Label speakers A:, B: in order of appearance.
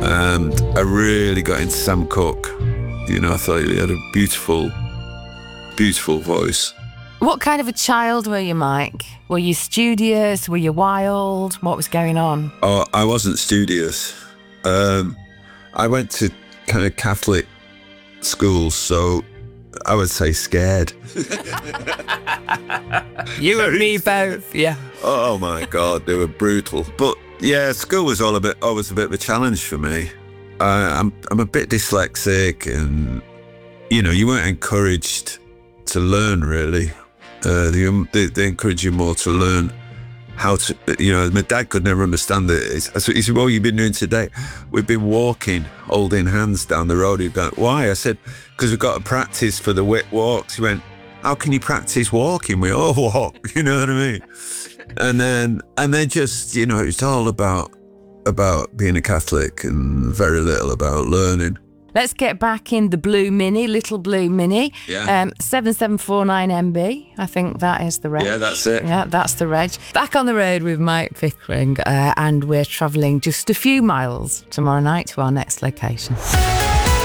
A: And I really got into Sam Cooke. You know, I thought he had a beautiful, beautiful voice.
B: What kind of a child were you, Mike? Were you studious? Were you wild? What was going on?
A: Oh, I wasn't studious. I went to kind of Catholic schools, so I would say scared.
B: You and me both, yeah.
A: Oh my God, they were brutal. But yeah, school was always a bit of a challenge for me. I'm a bit dyslexic, and you know, you weren't encouraged to learn really. They encourage you more to learn how to, you know, my dad could never understand it. He said, what have you been doing today? We've been walking, holding hands down the road. He'd go, why? I said, because we've got to practice for the Wick walks. He went, how can you practice walking? We all walk, you know what I mean? And then just, you know, it's all about being a Catholic and very little about learning.
B: Let's get back in the blue Mini, little blue Mini.
A: Yeah.
B: 7749MB. I think that is the reg.
A: Yeah, that's it.
B: Yeah, that's the reg. Back on the road with Mike Pickering, and we're travelling just a few miles tomorrow night to our next location.